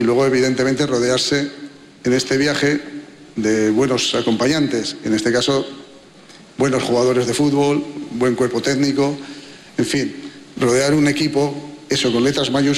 Y luego, evidentemente, rodearse en este viaje de buenos acompañantes, en este caso, buenos jugadores de fútbol, buen cuerpo técnico, en fin, rodear un equipo, eso con letras mayúsculas.